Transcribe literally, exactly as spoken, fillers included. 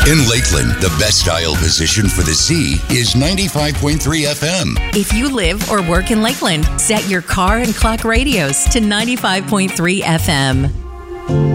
In Lakeland, the best dial position for the sea is ninety-five point three F M. If you live or work in Lakeland, set your car and clock radios to ninety-five point three F M.